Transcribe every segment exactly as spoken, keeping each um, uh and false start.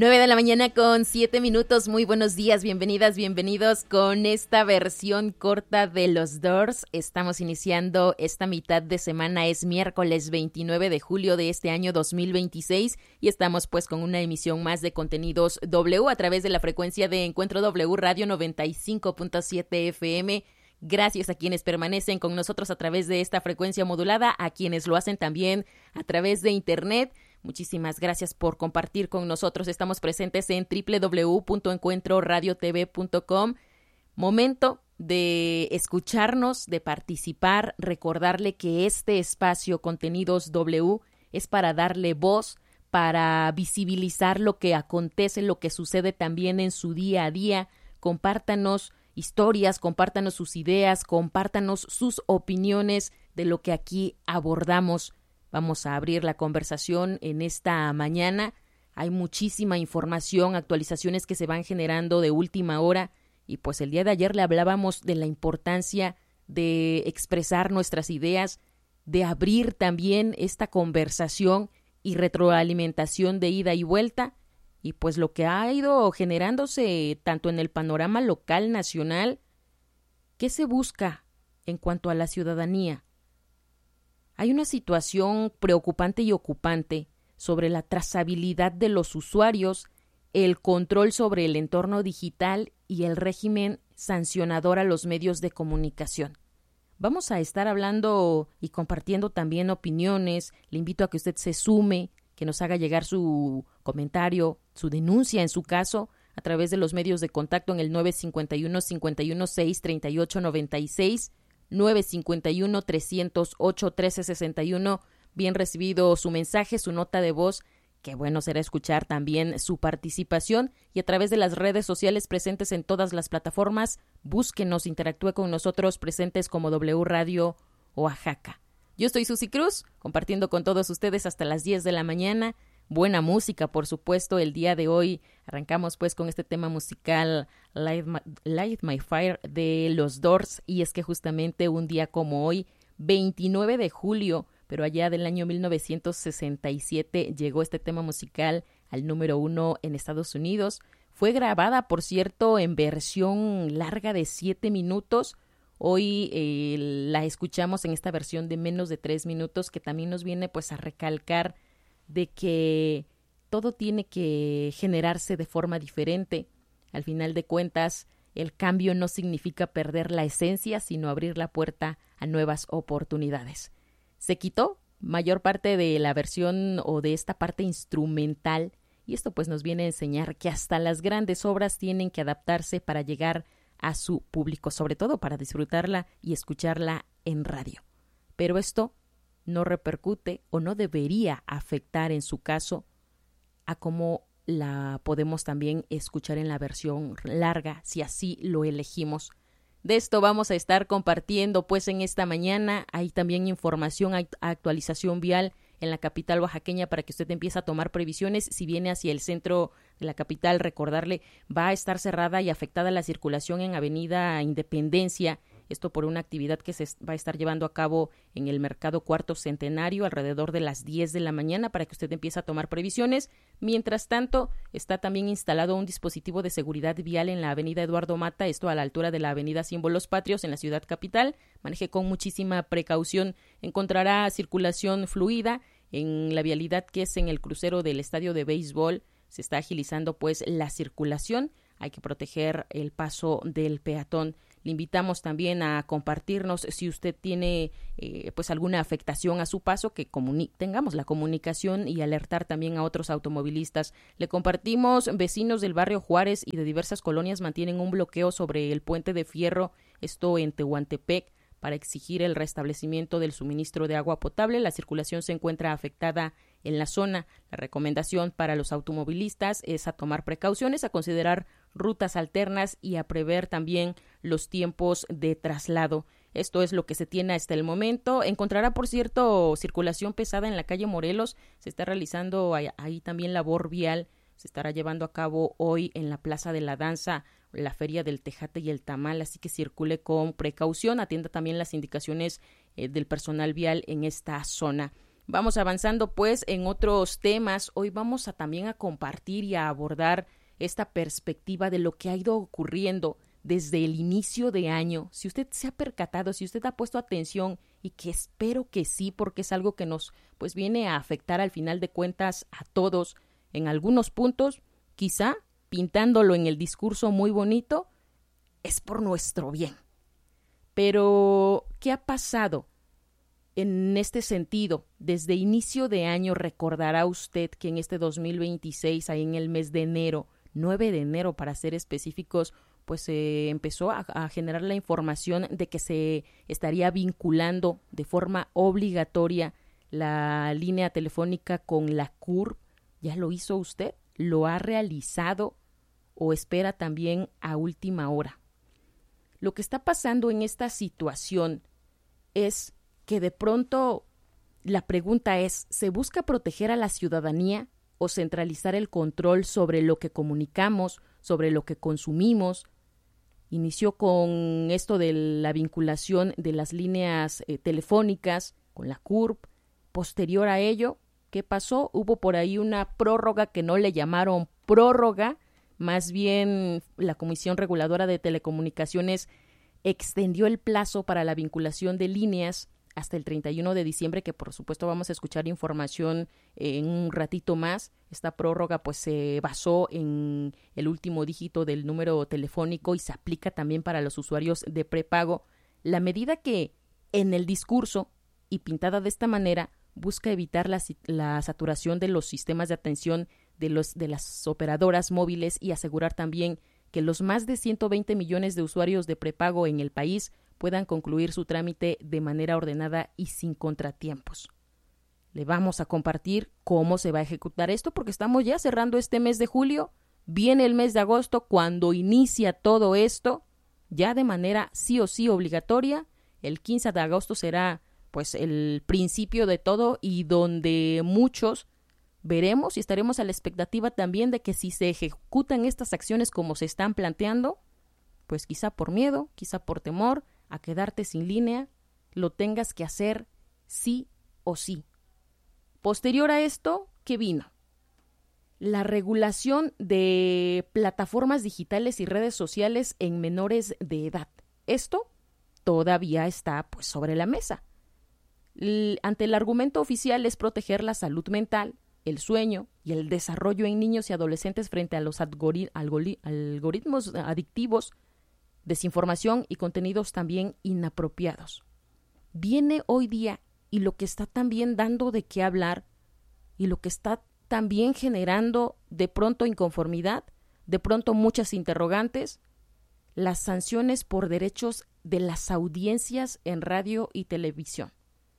nueve de la mañana con siete minutos. Muy buenos días, bienvenidas, bienvenidos con esta versión corta de Los Doors. Estamos iniciando esta mitad de semana, es miércoles veintinueve de julio de este año dos mil veintiséis y estamos pues con una emisión más de Contenidos W a través de la frecuencia de Encuentro W Radio noventa y cinco punto siete F M. Gracias a quienes permanecen con nosotros a través de esta frecuencia modulada, a quienes lo hacen también a través de internet. Muchísimas gracias por compartir con nosotros. Estamos presentes en doble u doble u doble u punto encuentro radio t v punto com. Momento de escucharnos, de participar, recordarle que este espacio Contenidos W es para darle voz, para visibilizar lo que acontece, lo que sucede también en su día a día. Compártanos historias, compártanos sus ideas, compártanos sus opiniones de lo que aquí abordamos. Vamos a abrir la conversación en esta mañana. Hay muchísima información, actualizaciones que se van generando de última hora y pues el día de ayer le hablábamos de la importancia de expresar nuestras ideas, de abrir también esta conversación y retroalimentación de ida y vuelta y pues lo que ha ido generándose tanto en el panorama local, nacional. ¿Qué se busca en cuanto a la ciudadanía? Hay una situación preocupante y ocupante sobre la trazabilidad de los usuarios, el control sobre el entorno digital y el régimen sancionador a los medios de comunicación. Vamos a estar hablando y compartiendo también opiniones. Le invito a que usted se sume, que nos haga llegar su comentario, su denuncia en su caso, a través de los medios de contacto en el nueve cinco uno, cinco uno seis, tres ocho nueve seis, nueve cinco uno, tres cero ocho, uno tres seis uno. Bien recibido su mensaje, su nota de voz. Qué bueno será escuchar también su participación y a través de las redes sociales presentes en todas las plataformas, búsquenos, interactúe con nosotros, presentes como W Radio Oaxaca. Yo soy Susi Cruz, compartiendo con todos ustedes hasta las diez de la mañana. Buena música, por supuesto, el día de hoy. Arrancamos pues con este tema musical Light My, Light My Fire de Los Doors. Y es que justamente un día como hoy, veintinueve de julio, pero allá del año mil novecientos sesenta y siete, llegó este tema musical al número uno en Estados Unidos. Fue grabada, por cierto, en versión larga de siete minutos. Hoy eh, la escuchamos en esta versión de menos de tres minutos, que también nos viene pues a recalcar de que todo tiene que generarse de forma diferente. Al final de cuentas, el cambio no significa perder la esencia, sino abrir la puerta a nuevas oportunidades. Se quitó mayor parte de la versión o de esta parte instrumental y esto pues nos viene a enseñar que hasta las grandes obras tienen que adaptarse para llegar a su público, sobre todo para disfrutarla y escucharla en radio. Pero esto no repercute o no debería afectar en su caso a cómo la podemos también escuchar en la versión larga, si así lo elegimos. De esto vamos a estar compartiendo pues en esta mañana. Hay también información, actualización vial en la capital oaxaqueña para que usted empiece a tomar previsiones. Si viene hacia el centro de la capital, recordarle, va a estar cerrada y afectada la circulación en Avenida Independencia. Esto por una actividad que se va a estar llevando a cabo en el Mercado Cuarto Centenario alrededor de las diez de la mañana para que usted empiece a tomar previsiones. Mientras tanto, está también instalado un dispositivo de seguridad vial en la Avenida Eduardo Mata, esto a la altura de la Avenida Símbolos Patrios en la ciudad capital. Maneje con muchísima precaución. Encontrará circulación fluida en la vialidad que es en el crucero del estadio de béisbol. Se está agilizando pues la circulación. Hay que proteger el paso del peatón. Le invitamos también a compartirnos si usted tiene eh, pues alguna afectación a su paso, que comuni- tengamos la comunicación y alertar también a otros automovilistas. Le compartimos, vecinos del barrio Juárez y de diversas colonias mantienen un bloqueo sobre el puente de Fierro, esto en Tehuantepec, para exigir el restablecimiento del suministro de agua potable. La circulación se encuentra afectada en la zona. La recomendación para los automovilistas es a tomar precauciones, a considerar rutas alternas y a prever también los tiempos de traslado. Esto es lo que se tiene hasta el momento. Encontrará, por cierto, circulación pesada en la calle Morelos. Se está realizando ahí, ahí también labor vial. Se estará llevando a cabo hoy en la Plaza de la Danza la Feria del Tejate y el Tamal, así que circule con precaución, atienda también las indicaciones eh, del personal vial en esta zona. Vamos avanzando pues en otros temas. Hoy vamos a también a compartir y a abordar esta perspectiva de lo que ha ido ocurriendo desde el inicio de año. Si usted se ha percatado, si usted ha puesto atención, y que espero que sí, porque es algo que nos pues viene a afectar al final de cuentas a todos en algunos puntos, quizá pintándolo en el discurso muy bonito, es por nuestro bien. Pero, ¿qué ha pasado en este sentido? Desde inicio de año recordará usted que en este dos mil veintiséis, ahí en el mes de enero, nueve de enero para ser específicos, pues se eh, empezó a, a generar la información de que se estaría vinculando de forma obligatoria la línea telefónica con la C U R P. ¿Ya lo hizo usted? ¿Lo ha realizado o espera también a última hora? Lo que está pasando en esta situación es que de pronto la pregunta es, ¿se busca proteger a la ciudadanía o centralizar el control sobre lo que comunicamos, sobre lo que consumimos? Inició con esto de la vinculación de las líneas eh, telefónicas con la C U R P. Posterior a ello, ¿qué pasó? Hubo por ahí una prórroga que no le llamaron prórroga, más bien la Comisión Reguladora de Telecomunicaciones extendió el plazo para la vinculación de líneas hasta el treinta y uno de diciembre, que por supuesto vamos a escuchar información en un ratito más. Esta prórroga pues se basó en el último dígito del número telefónico y se aplica también para los usuarios de prepago. La medida que en el discurso y pintada de esta manera busca evitar la, la saturación de los sistemas de atención de, los, de las operadoras móviles y asegurar también que los más de ciento veinte millones de usuarios de prepago en el país puedan concluir su trámite de manera ordenada y sin contratiempos. Le vamos a compartir cómo se va a ejecutar esto porque estamos ya cerrando este mes de julio, viene el mes de agosto cuando inicia todo esto ya de manera sí o sí obligatoria. El quince de agosto será pues el principio de todo y donde muchos veremos y estaremos a la expectativa también de que si se ejecutan estas acciones como se están planteando, pues quizá por miedo, quizá por temor a quedarte sin línea, lo tengas que hacer sí o sí. Posterior a esto, ¿qué vino? La regulación de plataformas digitales y redes sociales en menores de edad. Esto todavía está pues sobre la mesa. L- ante el argumento oficial es proteger la salud mental, el sueño y el desarrollo en niños y adolescentes frente a los algori- algori- algoritmos adictivos, desinformación y contenidos también inapropiados. Viene hoy día y lo que está también dando de qué hablar y lo que está también generando de pronto inconformidad, de pronto muchas interrogantes, las sanciones por derechos de las audiencias en radio y televisión.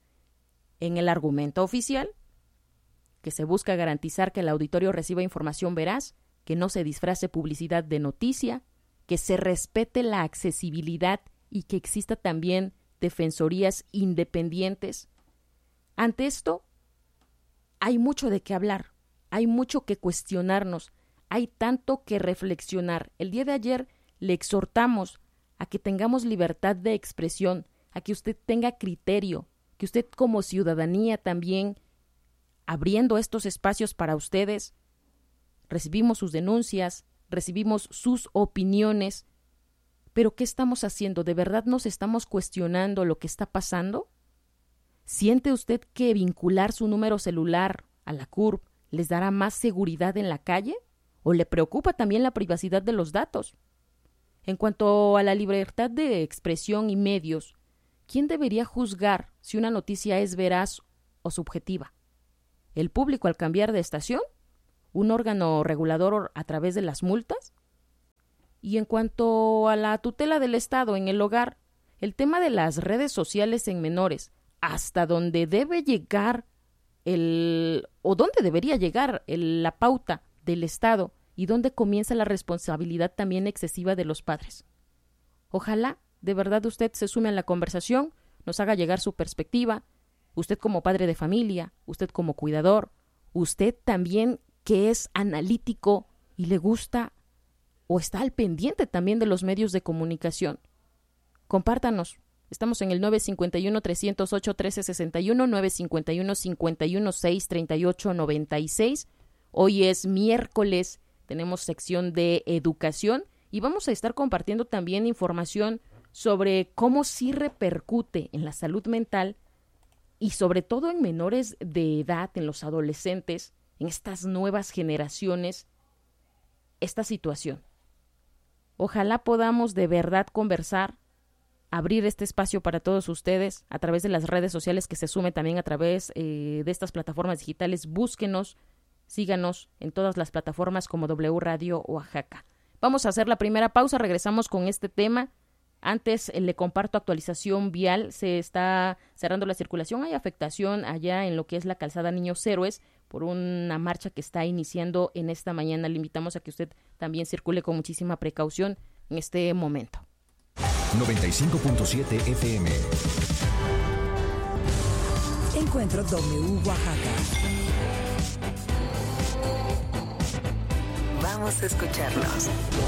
En el argumento oficial, que se busca garantizar que el auditorio reciba información veraz, que no se disfrace publicidad de noticia, que se respete la accesibilidad y que exista también defensorías independientes. Ante esto, hay mucho de qué hablar, hay mucho que cuestionarnos, hay tanto que reflexionar. El día de ayer le exhortamos a que tengamos libertad de expresión, a que usted tenga criterio, que usted como ciudadanía también, abriendo estos espacios para ustedes, recibimos sus denuncias, recibimos sus opiniones, pero ¿qué estamos haciendo? ¿De verdad nos estamos cuestionando lo que está pasando? ¿Siente usted que vincular su número celular a la C U R P les dará más seguridad en la calle? ¿O le preocupa también la privacidad de los datos? En cuanto a la libertad de expresión y medios, ¿quién debería juzgar si una noticia es veraz o subjetiva? ¿El público al cambiar de estación? ¿Un órgano regulador a través de las multas? Y en cuanto a la tutela del Estado en el hogar, el tema de las redes sociales en menores, ¿hasta dónde debe llegar el o dónde debería llegar el, la pauta del Estado y dónde comienza la responsabilidad también excesiva de los padres? Ojalá de verdad usted se sume a la conversación, nos haga llegar su perspectiva, usted como padre de familia, usted como cuidador, usted también que es analítico y le gusta o está al pendiente también de los medios de comunicación. Compártanos Estamos en el nueve cinco uno, tres cero ocho, uno tres seis uno, nueve cinco uno, cinco uno seis, tres ocho nueve seis. Hoy es miércoles, tenemos sección de educación y vamos a estar compartiendo también información sobre cómo sí repercute en la salud mental y sobre todo en menores de edad, en los adolescentes, en estas nuevas generaciones, esta situación. Ojalá podamos de verdad conversar, abrir este espacio para todos ustedes a través de las redes sociales, que se sume también a través eh, de estas plataformas digitales. Búsquenos, síganos en todas las plataformas como W Radio Oaxaca. Vamos a hacer la primera pausa, regresamos con este tema. Antes eh, le comparto actualización vial, se está cerrando la circulación, hay afectación allá en lo que es la calzada Niños Héroes por una marcha que está iniciando en esta mañana. Le invitamos a que usted también circule con muchísima precaución en este momento. noventa y cinco punto siete F M. Encuentro W Oaxaca. Vamos a escucharnos.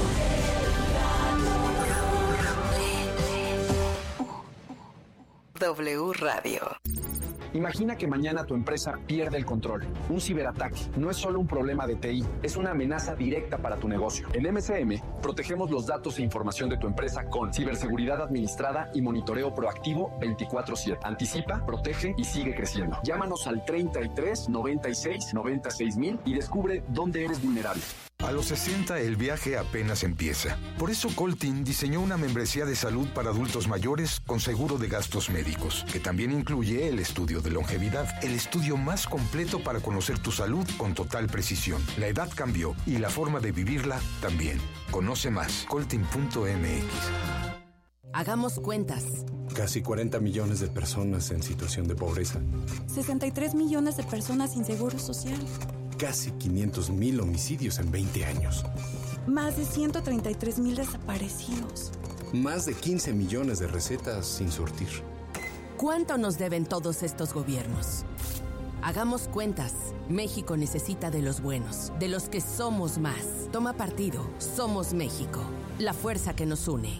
W Radio. Imagina que mañana tu empresa pierde el control. Un ciberataque no es solo un problema de T I, es una amenaza directa para tu negocio. En M S M, protegemos los datos e información de tu empresa con ciberseguridad administrada y monitoreo proactivo veinticuatro siete. Anticipa, protege y sigue creciendo. Llámanos al treinta y tres, noventa y seis, noventa y seis mil y descubre dónde eres vulnerable. A los sesenta el viaje apenas empieza. Por eso Coltin diseñó una membresía de salud para adultos mayores con seguro de gastos médicos, que también incluye el estudio de longevidad, el estudio más completo para conocer tu salud con total precisión. La edad cambió y la forma de vivirla también. Conoce más, coltin punto m x. Hagamos cuentas. Casi cuarenta millones de personas en situación de pobreza. sesenta y tres millones de personas sin seguro social. Casi quinientos mil homicidios en veinte años. Más de ciento treinta y tres mil desaparecidos. Más de quince millones de recetas sin surtir. ¿Cuánto nos deben todos estos gobiernos? Hagamos cuentas. México necesita de los buenos, de los que somos más. Toma partido. Somos México. La fuerza que nos une.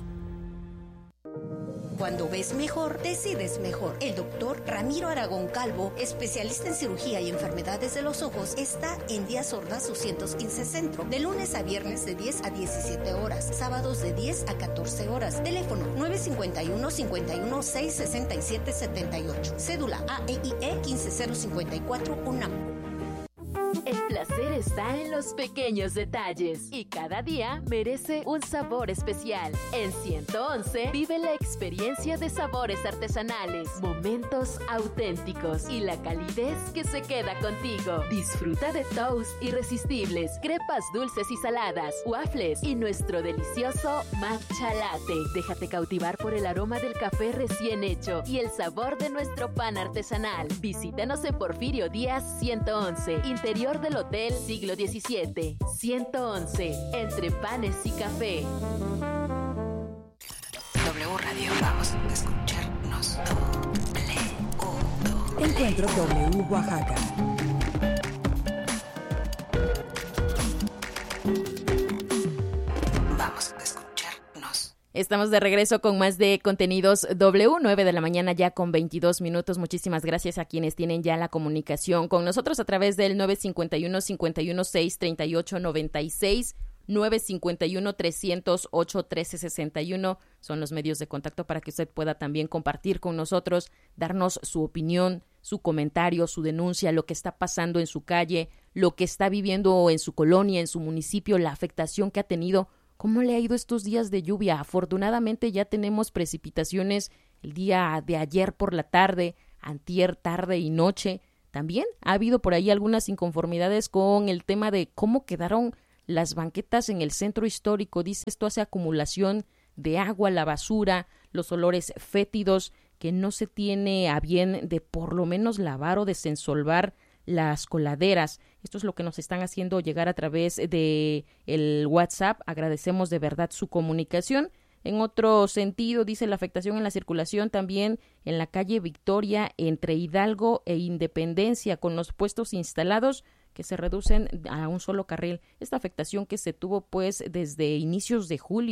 Cuando ves mejor, decides mejor. El doctor Ramiro Aragón Calvo, especialista en cirugía y enfermedades de los ojos, está en Díaz Ordaz doscientos quince Centro, de lunes a viernes de diez a diecisiete horas, sábados de diez a catorce horas. Teléfono nueve cinco uno, cinco uno seis, seis siete siete ocho. Cédula A E I E uno cinco cero cinco cuatro UNAM. El placer está en los pequeños detalles y cada día merece un sabor especial. En ciento once vive la experiencia de sabores artesanales, momentos auténticos y la calidez que se queda contigo. Disfruta de toast irresistibles, crepas dulces y saladas, waffles y nuestro delicioso matcha latte. Déjate cautivar por el aroma del café recién hecho y el sabor de nuestro pan artesanal. Visítanos en Porfirio Díaz ciento once, interior del Hotel Siglo diecisiete. ciento once, entre panes y café. W Radio, vamos a escucharnos. Doble. Encuentro W Oaxaca. Vamos a escucharnos. Estamos de regreso con más de contenidos W, nueve de la mañana ya con veintidós minutos. Muchísimas gracias a quienes tienen ya la comunicación con nosotros a través del nueve cinco uno, cinco uno seis, tres ocho nueve seis, nueve cinco uno, tres cero ocho, uno tres seis uno. Son los medios de contacto para que usted pueda también compartir con nosotros, darnos su opinión, su comentario, su denuncia, lo que está pasando en su calle, lo que está viviendo en su colonia, en su municipio, la afectación que ha tenido. ¿Cómo le ha ido estos días de lluvia? Afortunadamente ya tenemos precipitaciones el día de ayer por la tarde, antier, tarde y noche. También ha habido por ahí algunas inconformidades con el tema de cómo quedaron las banquetas en el centro histórico. Dice, esto hace acumulación de agua, la basura, los olores fétidos, que no se tiene a bien de por lo menos lavar o desensolvar las coladeras. Esto es lo que nos están haciendo llegar a través de el WhatsApp. Agradecemos de verdad su comunicación. En otro sentido, dice, la afectación en la circulación también en la calle Victoria entre Hidalgo e Independencia, con los puestos instalados que se reducen a un solo carril. Esta afectación que se tuvo pues desde inicios de julio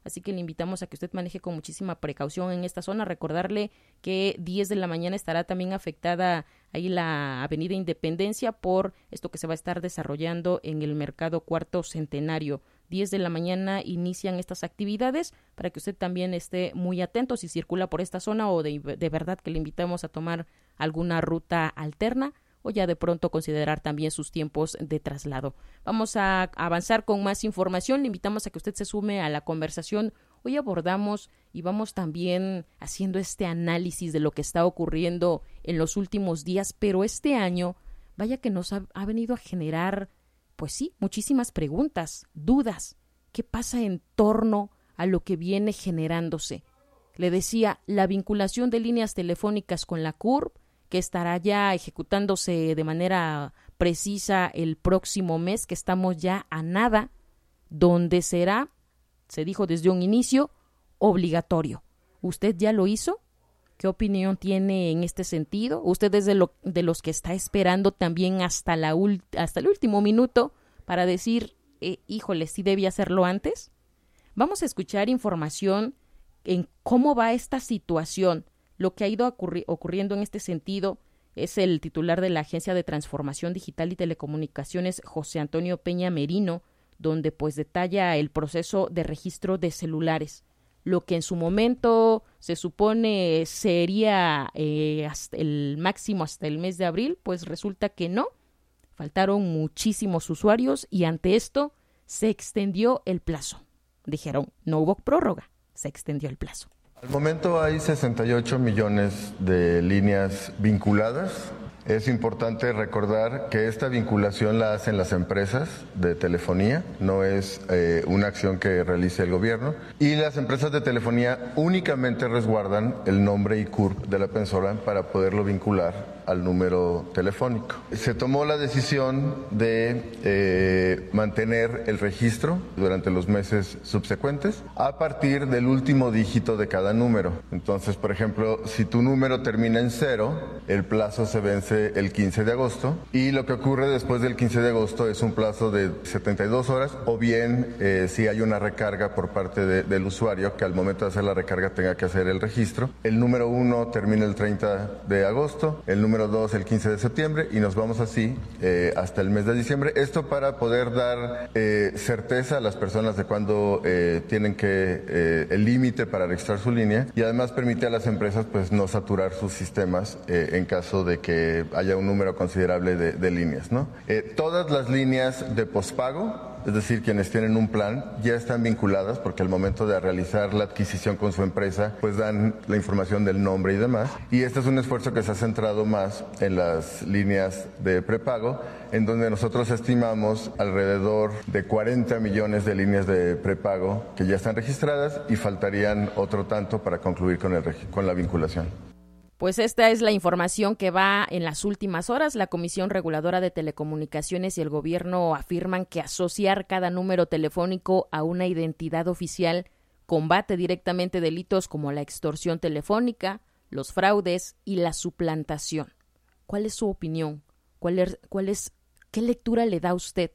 así que le invitamos a que usted maneje con muchísima precaución en esta zona. Recordarle que diez de la mañana estará también afectada ahí la Avenida Independencia por esto que se va a estar desarrollando en el Mercado Cuarto Centenario. diez de la mañana inician estas actividades para que usted también esté muy atento si circula por esta zona o de, de verdad que le invitamos a tomar alguna ruta alterna o ya de pronto considerar también sus tiempos de traslado. Vamos a avanzar con más información. Le invitamos a que usted se sume a la conversación. Hoy abordamos y vamos también haciendo este análisis de lo que está ocurriendo en los últimos días, pero este año, vaya que nos ha, ha venido a generar, pues sí, muchísimas preguntas, dudas. ¿Qué pasa en torno a lo que viene generándose? Le decía, la vinculación de líneas telefónicas con la C U R B, que estará ya ejecutándose de manera precisa el próximo mes, que estamos ya a nada, donde será, se dijo desde un inicio, obligatorio. ¿Usted ya lo hizo? ¿Qué opinión tiene en este sentido? ¿Usted es de, lo, de los que está esperando también hasta, la ult- hasta el último minuto para decir, eh, híjole, sí debía hacerlo antes? Vamos a escuchar información en cómo va esta situación. Lo que ha ido ocurri- ocurriendo en este sentido es el titular de la Agencia de Transformación Digital y Telecomunicaciones, José Antonio Peña Merino, donde pues detalla el proceso de registro de celulares. Lo que en su momento se supone sería eh, hasta el máximo hasta el mes de abril, pues resulta que no. Faltaron muchísimos usuarios y ante esto se extendió el plazo. Dijeron, no hubo prórroga, se extendió el plazo. Al momento hay sesenta y ocho millones de líneas vinculadas. Es importante recordar que esta vinculación la hacen las empresas de telefonía, no es eh, una acción que realice el gobierno. Y las empresas de telefonía únicamente resguardan el nombre y C U R P de la persona para poderlo vincular al número telefónico. Se tomó la decisión de eh, mantener el registro durante los meses subsecuentes a partir del último dígito de cada número. Entonces, por ejemplo, si tu número termina en cero, el plazo se vence el quince de agosto y lo que ocurre después del quince de agosto es un plazo de setenta y dos horas o bien eh, si hay una recarga por parte de, del usuario que al momento de hacer la recarga tenga que hacer el registro. El número uno termina el treinta de agosto, el número dos el quince de septiembre y nos vamos así eh, hasta el mes de diciembre. Esto para poder dar eh, certeza a las personas de cuándo eh, tienen que eh, el límite para registrar su línea y además permite a las empresas pues no saturar sus sistemas eh, en caso de que haya un número considerable de, de líneas, ¿no? Eh, todas las líneas de pospago, es decir, quienes tienen un plan, ya están vinculadas porque al momento de realizar la adquisición con su empresa, pues dan la información del nombre y demás. Y este es un esfuerzo que se ha centrado más en las líneas de prepago, en donde nosotros estimamos alrededor de cuarenta millones de líneas de prepago que ya están registradas y faltarían otro tanto para concluir con, el, con la vinculación. Pues esta es la información que va en las últimas horas. La Comisión Reguladora de Telecomunicaciones y el gobierno afirman que asociar cada número telefónico a una identidad oficial combate directamente delitos como la extorsión telefónica, los fraudes y la suplantación. ¿Cuál es su opinión? ¿Cuál es, cuál es, qué lectura le da usted?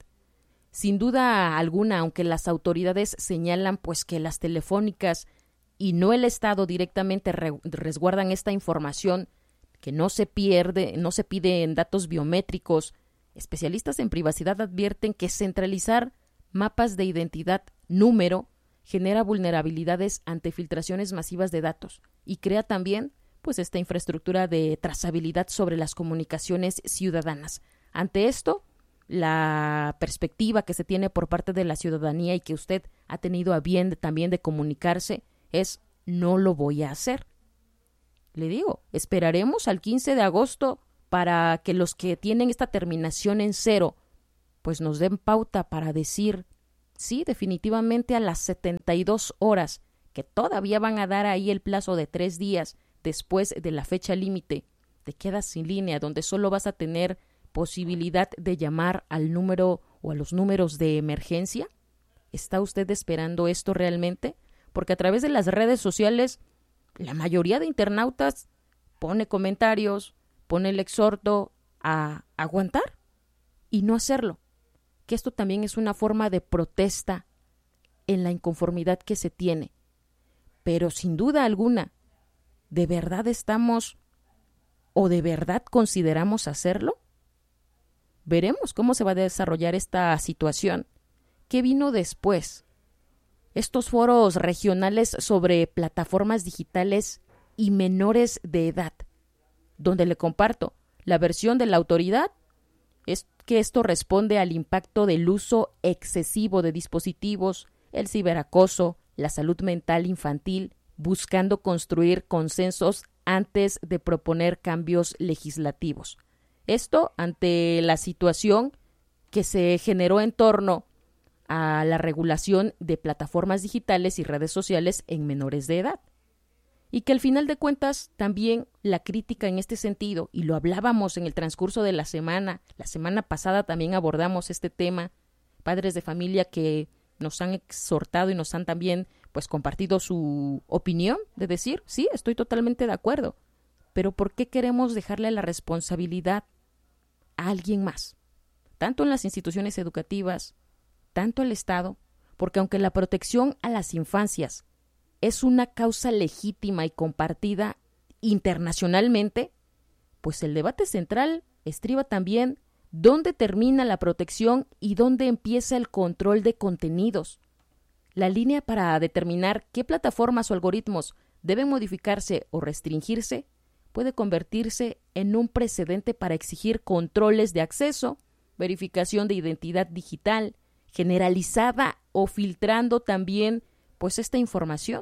Sin duda alguna, aunque las autoridades señalan pues que las telefónicas y no el Estado directamente re- resguardan esta información, que no se pierde, no se piden datos biométricos. Especialistas en privacidad advierten que centralizar mapas de identidad número genera vulnerabilidades ante filtraciones masivas de datos y crea también pues esta infraestructura de trazabilidad sobre las comunicaciones ciudadanas. Ante esto, la perspectiva que se tiene por parte de la ciudadanía y que usted ha tenido a bien de, también de comunicarse es no lo voy a hacer. Le digo, esperaremos al quince de agosto para que los que tienen esta terminación en cero pues nos den pauta para decir sí, definitivamente a las setenta y dos horas, que todavía van a dar ahí el plazo de tres días después de la fecha límite, te quedas sin línea, donde solo vas a tener posibilidad de llamar al número o a los números de emergencia. ¿Está usted esperando esto realmente? Porque a través de las redes sociales, la mayoría de internautas pone comentarios, pone el exhorto a aguantar y no hacerlo. Que esto también es una forma de protesta en la inconformidad que se tiene. Pero sin duda alguna, ¿de verdad estamos o de verdad consideramos hacerlo? Veremos cómo se va a desarrollar esta situación. ¿Qué vino después? Estos foros regionales sobre plataformas digitales y menores de edad, donde le comparto la versión de la autoridad, es que esto responde al impacto del uso excesivo de dispositivos, el ciberacoso, la salud mental infantil, buscando construir consensos antes de proponer cambios legislativos. Esto ante la situación que se generó en torno a la regulación de plataformas digitales y redes sociales en menores de edad. Y que al final de cuentas también la crítica en este sentido, y lo hablábamos en el transcurso de la semana, la semana pasada también abordamos este tema, padres de familia que nos han exhortado y nos han también pues compartido su opinión de decir, sí, estoy totalmente de acuerdo, pero ¿por qué queremos dejarle la responsabilidad a alguien más? Tanto en las instituciones educativas, tanto el Estado, porque aunque la protección a las infancias es una causa legítima y compartida internacionalmente, pues el debate central estriba también dónde termina la protección y dónde empieza el control de contenidos. La línea para determinar qué plataformas o algoritmos deben modificarse o restringirse puede convertirse en un precedente para exigir controles de acceso, verificación de identidad digital, generalizada o filtrando también pues esta información.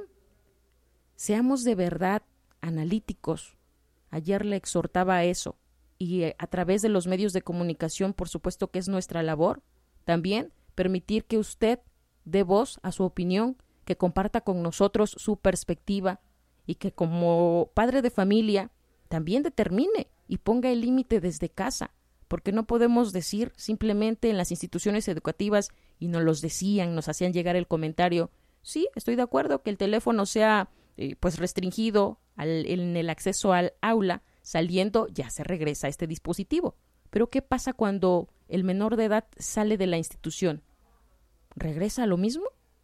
Seamos de verdad analíticos. Ayer le exhortaba a eso y a través de los medios de comunicación, por supuesto que es nuestra labor, también permitir que usted dé voz a su opinión, que comparta con nosotros su perspectiva y que como padre de familia también determine y ponga el límite desde casa, porque no podemos decir simplemente en las instituciones educativas, y nos los decían, nos hacían llegar el comentario, sí, estoy de acuerdo que el teléfono sea eh, pues restringido al, en el acceso al aula, saliendo ya se regresa a este dispositivo. Pero ¿qué pasa cuando el menor de edad sale de la institución? ¿Regresa a lo mismo?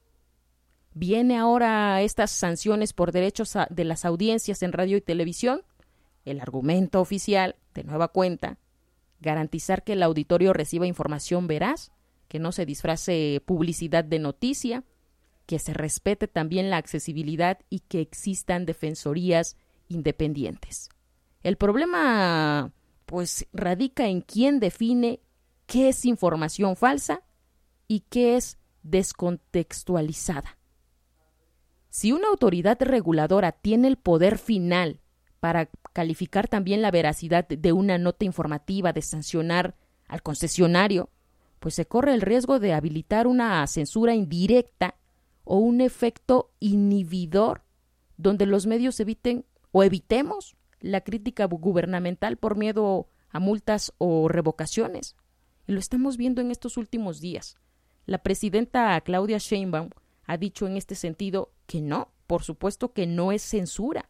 ¿Viene ahora estas sanciones por derechos a, de las audiencias en radio y televisión? El argumento oficial, de nueva cuenta, garantizar que el auditorio reciba información veraz, que no se disfrace publicidad de noticia, que se respete también la accesibilidad y que existan defensorías independientes. El problema, pues, radica en quién define qué es información falsa y qué es descontextualizada. Si una autoridad reguladora tiene el poder final para calificar también la veracidad de una nota informativa, de sancionar al concesionario, pues se corre el riesgo de habilitar una censura indirecta o un efecto inhibidor donde los medios eviten o evitemos la crítica gubernamental por miedo a multas o revocaciones. Y lo estamos viendo en estos últimos días. La presidenta Claudia Sheinbaum ha dicho en este sentido que no, por supuesto que no es censura.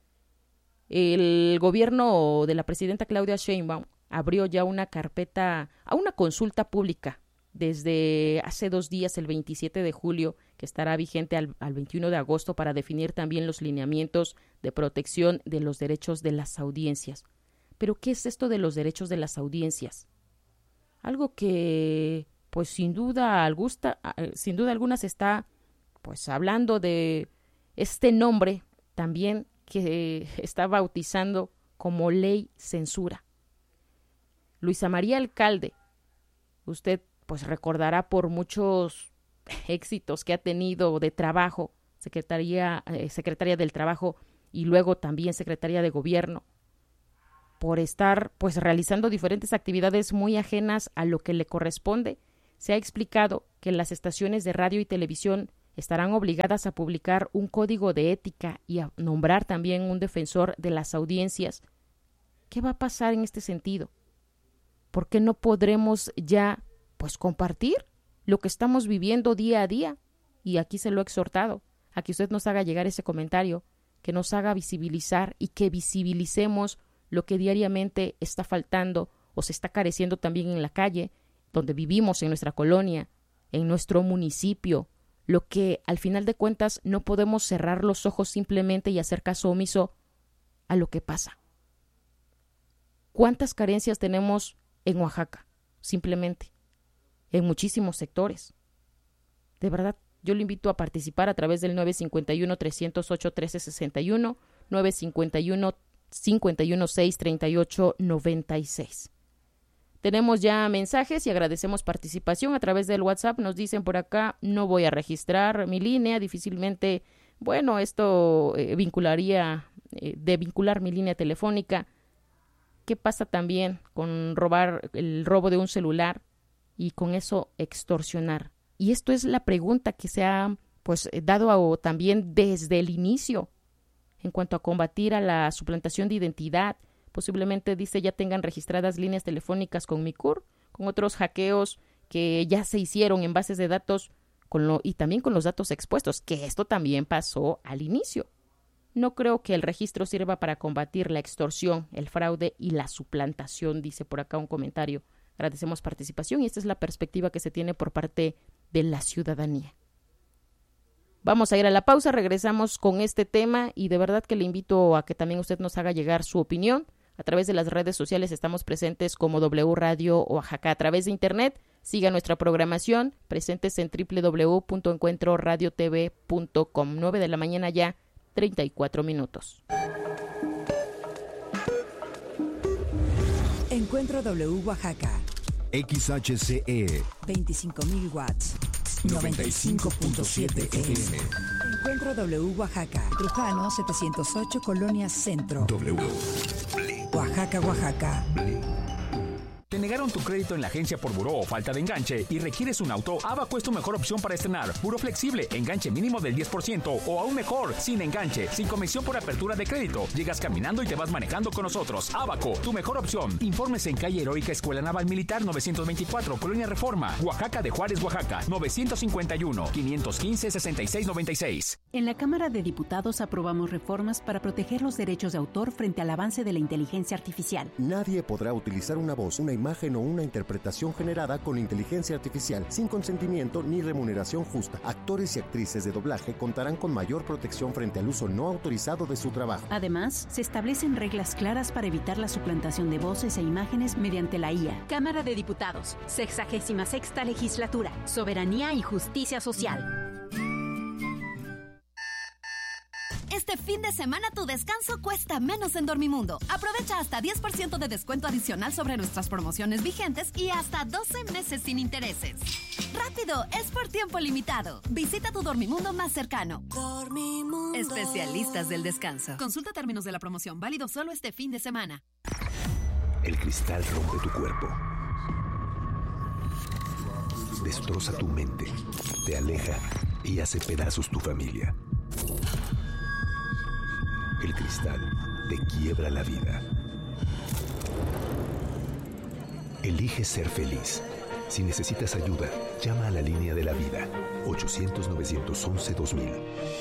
El gobierno de la presidenta Claudia Sheinbaum abrió ya una carpeta a una consulta pública desde hace dos días, el veintisiete de julio, que estará vigente al, al veintiuno de agosto para definir también los lineamientos de protección de los derechos de las audiencias. ¿Pero qué es esto de los derechos de las audiencias? Algo que, pues sin duda, alguna, sin duda alguna se está pues hablando de este nombre también que está bautizando como ley censura. Luisa María Alcalde, usted pues recordará por muchos éxitos que ha tenido de trabajo, secretaría, eh, secretaria del Trabajo y luego también secretaria de Gobierno, por estar pues realizando diferentes actividades muy ajenas a lo que le corresponde. Se ha explicado que las estaciones de radio y televisión estarán obligadas a publicar un código de ética y a nombrar también un defensor de las audiencias. ¿Qué va a pasar en este sentido? ¿Por qué no podremos ya pues compartir lo que estamos viviendo día a día? Y aquí se lo he exhortado, a que usted nos haga llegar ese comentario, que nos haga visibilizar y que visibilicemos lo que diariamente está faltando o se está careciendo también en la calle, donde vivimos, en nuestra colonia, en nuestro municipio, lo que al final de cuentas no podemos cerrar los ojos simplemente y hacer caso omiso a lo que pasa. ¿Cuántas carencias tenemos en Oaxaca? Simplemente, en muchísimos sectores. De verdad, yo le invito a participar a través del nueve cinco uno, tres cero ocho, uno tres seis uno, nueve cinco uno, cinco uno seis, tres ocho nueve seis. Tenemos ya mensajes y agradecemos participación a través del WhatsApp. Nos dicen por acá, no voy a registrar mi línea, difícilmente, bueno, esto eh, vincularía, eh, de vincular mi línea telefónica. ¿Qué pasa también con robar el robo de un celular y con eso extorsionar? Y esto es la pregunta que se ha pues dado a, también desde el inicio en cuanto a combatir a la suplantación de identidad. Posiblemente, dice, ya tengan registradas líneas telefónicas con Micur, con otros hackeos que ya se hicieron en bases de datos con lo, y también con los datos expuestos, que esto también pasó al inicio. No creo que el registro sirva para combatir la extorsión, el fraude y la suplantación, dice por acá un comentario. Agradecemos participación y esta es la perspectiva que se tiene por parte de la ciudadanía. Vamos a ir a la pausa, regresamos con este tema y de verdad que le invito a que también usted nos haga llegar su opinión. A través de las redes sociales estamos presentes como W Radio Oaxaca. A través de internet, siga nuestra programación, presentes en doble u doble u doble u punto encuentro radio t v punto com. nueve de la mañana ya, treinta y cuatro minutos. Encuentro W Oaxaca. X H C E. veinticinco mil watts. noventa y cinco punto siete F M. Encuentro W Oaxaca. Trujano setecientos ocho, Colonia Centro. W. Oaxaca, Oaxaca. ¿Te negaron tu crédito en la agencia por buró o falta de enganche y requieres un auto? Abaco es tu mejor opción para estrenar. Buró flexible, enganche mínimo del diez por ciento o aún mejor, sin enganche, sin comisión por apertura de crédito. Llegas caminando y te vas manejando con nosotros. Abaco, tu mejor opción. Informes en calle Heroica Escuela Naval Militar novecientos veinticuatro, Colonia Reforma, Oaxaca de Juárez, Oaxaca, novecientos cincuenta y uno, quinientos quince, sesenta y seis noventa y seis. En la Cámara de Diputados aprobamos reformas para proteger los derechos de autor frente al avance de la inteligencia artificial. Nadie podrá utilizar una voz, una imagen o una interpretación generada con inteligencia artificial sin consentimiento ni remuneración justa. Actores y actrices de doblaje contarán con mayor protección frente al uso no autorizado de su trabajo. Además, se establecen reglas claras para evitar la suplantación de voces e imágenes mediante la I A. Cámara de Diputados, sexagésima sexta legislatura, soberanía y justicia social. Este fin de semana tu descanso cuesta menos en Dormimundo. Aprovecha hasta diez por ciento de descuento adicional sobre nuestras promociones vigentes y hasta doce meses sin intereses. ¡Rápido! Es por tiempo limitado. Visita tu Dormimundo más cercano. Dormimundo. Especialistas del descanso. Consulta términos de la promoción. Válido solo este fin de semana. El cristal rompe tu cuerpo. Destroza tu mente. Te aleja y hace pedazos tu familia. El cristal te quiebra la vida. Elige ser feliz. Si necesitas ayuda, llama a la línea de la vida. ochocientos, novecientos once, dos mil.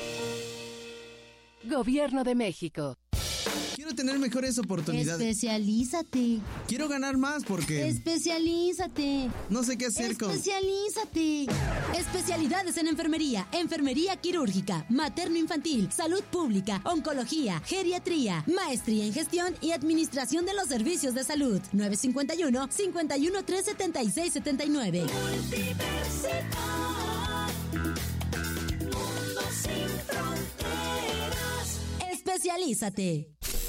Gobierno de México. Quiero tener mejores oportunidades. Especialízate. Quiero ganar más porque... Especialízate. No sé qué hacer con... Especialízate. Especialidades en enfermería, enfermería quirúrgica, materno-infantil, salud pública, oncología, geriatría, maestría en gestión y administración de los servicios de salud. nueve cinco uno, cinco uno tres, siete seis siete nueve. Universidad. Mundo sin fronteras. Especialízate.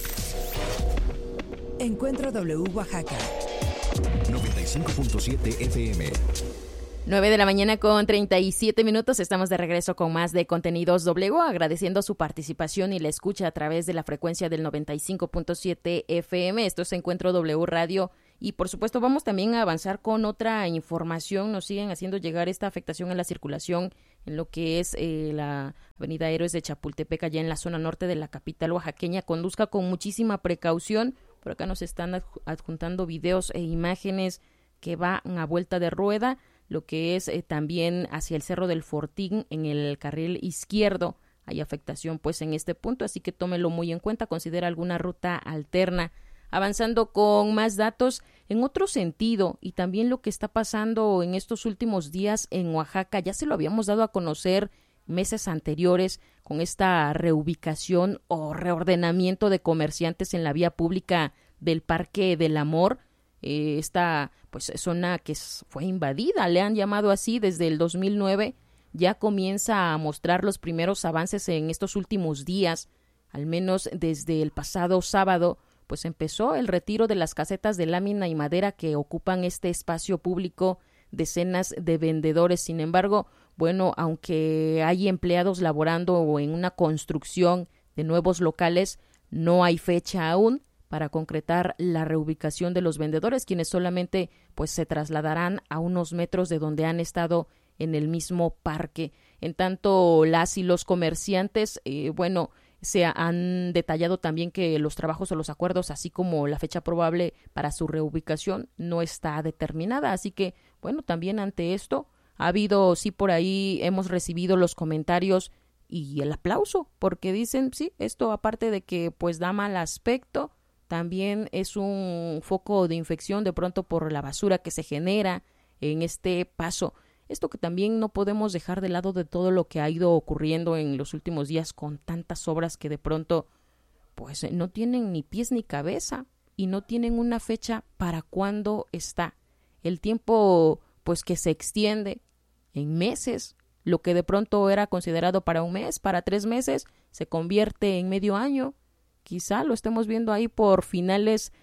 Encuentro W Oaxaca. noventa y cinco punto siete F M. nueve de la mañana con treinta y siete minutos. Estamos de regreso con más de Contenidos W, agradeciendo su participación y la escucha a través de la frecuencia del noventa y cinco punto siete F M. Esto es Encuentro W Radio. Y por supuesto vamos también a avanzar con otra información. Nos siguen haciendo llegar esta afectación en la circulación en lo que es eh, la avenida Héroes de Chapultepec, allá en la zona norte de la capital oaxaqueña. Conduzca con muchísima precaución. Por acá nos están adjuntando videos e imágenes que van a vuelta de rueda, lo que es eh, también hacia el Cerro del Fortín en el carril izquierdo. Hay afectación pues en este punto, así que tómelo muy en cuenta, considera alguna ruta alterna. Avanzando con más datos, en otro sentido, y también lo que está pasando en estos últimos días en Oaxaca, ya se lo habíamos dado a conocer meses anteriores con esta reubicación o reordenamiento de comerciantes en la vía pública del Parque del Amor, eh, esta pues zona que fue invadida, le han llamado así desde el dos mil nueve, ya comienza a mostrar los primeros avances en estos últimos días, al menos desde el pasado sábado, pues empezó el retiro de las casetas de lámina y madera que ocupan este espacio público, decenas de vendedores. Sin embargo, bueno, aunque hay empleados laborando en una construcción de nuevos locales, no hay fecha aún para concretar la reubicación de los vendedores, quienes solamente pues se trasladarán a unos metros de donde han estado en el mismo parque. En tanto, las y los comerciantes, eh, bueno, se han detallado también que los trabajos o los acuerdos, así como la fecha probable para su reubicación, no está determinada. Así que, bueno, también ante esto ha habido, sí, por ahí hemos recibido los comentarios y el aplauso, porque dicen, sí, esto aparte de que pues da mal aspecto, también es un foco de infección de pronto por la basura que se genera en este paso. Esto que también no podemos dejar de lado de todo lo que ha ido ocurriendo en los últimos días con tantas obras que de pronto pues no tienen ni pies ni cabeza y no tienen una fecha para cuándo está. El tiempo pues que se extiende en meses, lo que de pronto era considerado para un mes, para tres meses, se convierte en medio año. Quizá lo estemos viendo ahí por finales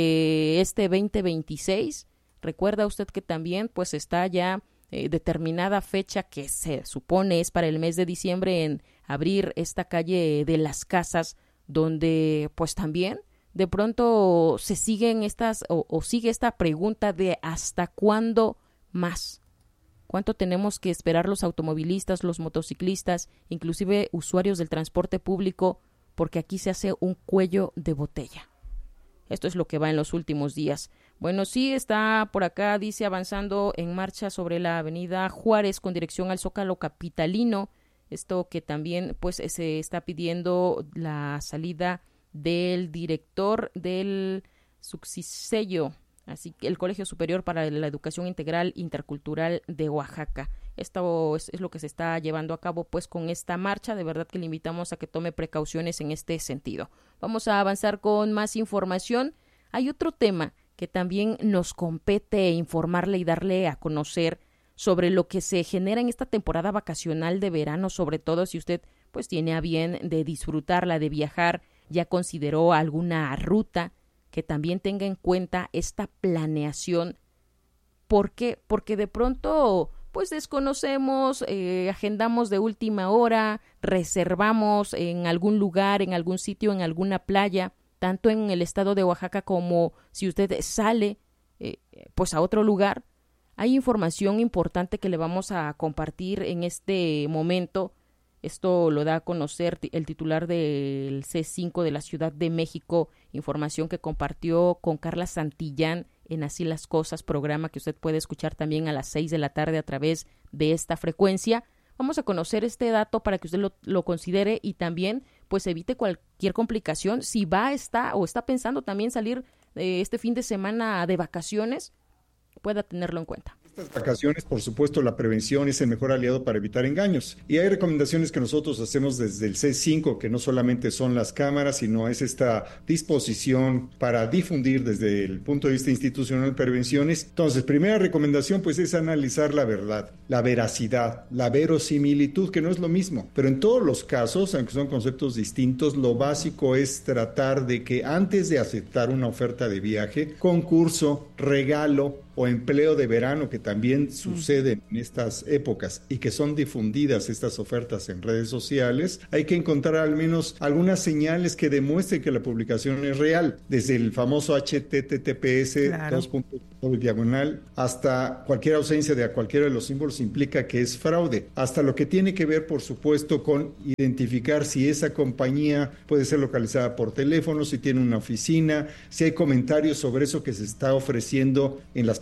de este veinte veintiséis. Recuerda usted que también pues está ya Eh, determinada fecha que se supone es para el mes de diciembre en abrir esta calle de las casas, donde pues también de pronto se siguen estas o, o sigue esta pregunta de hasta cuándo más, cuánto tenemos que esperar los automovilistas, los motociclistas, inclusive usuarios del transporte público, porque aquí se hace un cuello de botella. Esto es lo que va en los últimos días. Bueno, sí está por acá, dice, avanzando en marcha sobre la avenida Juárez con dirección al Zócalo capitalino. Esto que también pues se está pidiendo la salida del director del Subsisello, así que el Colegio Superior para la Educación Integral Intercultural de Oaxaca. Esto es, es lo que se está llevando a cabo pues con esta marcha. De verdad que le invitamos a que tome precauciones en este sentido. Vamos a avanzar con más información. Hay otro tema que también nos compete informarle y darle a conocer sobre lo que se genera en esta temporada vacacional de verano, sobre todo si usted pues tiene a bien de disfrutarla, de viajar, ya consideró alguna ruta, que también tenga en cuenta esta planeación. ¿Por qué? Porque de pronto pues desconocemos, eh, agendamos de última hora, reservamos en algún lugar, en algún sitio, en alguna playa, tanto en el estado de Oaxaca como si usted sale eh, pues a otro lugar. Hay información importante que le vamos a compartir en este momento. Esto lo da a conocer el titular del C cinco de la Ciudad de México, información que compartió con Carla Santillán en Así las Cosas, programa que usted puede escuchar también a las seis de la tarde a través de esta frecuencia. Vamos a conocer este dato para que usted lo, lo considere y también pues evite cualquier complicación. Si va, está o está pensando también salir eh, este fin de semana de vacaciones, pueda tenerlo en cuenta. Estas vacaciones, por supuesto, la prevención es el mejor aliado para evitar engaños. Y hay recomendaciones que nosotros hacemos desde el C cinco, que no solamente son las cámaras, sino es esta disposición para difundir desde el punto de vista institucional prevenciones. Entonces, primera recomendación, pues, es analizar la verdad, la veracidad, la verosimilitud, que no es lo mismo. Pero en todos los casos, aunque son conceptos distintos, lo básico es tratar de que antes de aceptar una oferta de viaje, concurso, regalo o empleo de verano, que también sucede en estas épocas y que son difundidas estas ofertas en redes sociales, hay que encontrar al menos algunas señales que demuestren que la publicación es real, desde el famoso H T T P S claro. dos puntos diagonal hasta cualquier ausencia de cualquiera de los símbolos implica que es fraude, hasta lo que tiene que ver, por supuesto, con identificar si esa compañía puede ser localizada por teléfono, si tiene una oficina, si hay comentarios sobre eso que se está ofreciendo en las